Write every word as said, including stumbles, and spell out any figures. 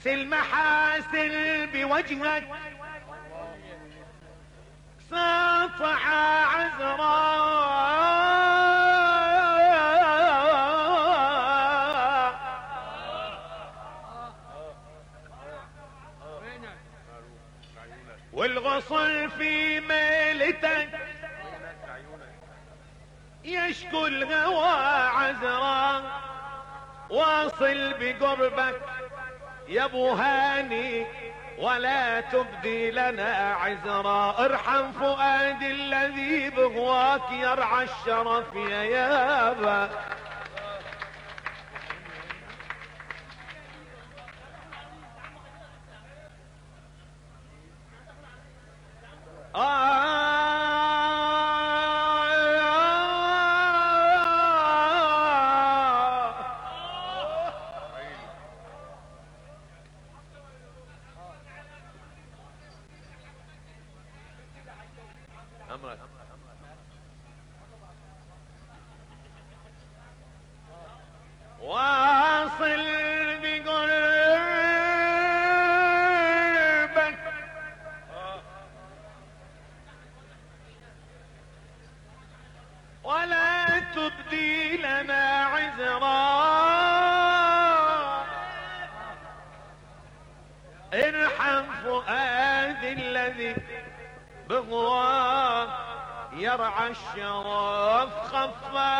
بس المحاسن بوجهك ساطع عذراء والغصن في ميلتك يشكو الهوى عذراء واصل بقربك يا ابو هاني ولا تبدي لنا عذرا ارحم فؤاد الذي بغواك يرعى الشرف يا يابا آه واصل بقربك ولا تبدي لنا عذرا ارحم فؤاد الذي بغواه يرعى الشرف خفا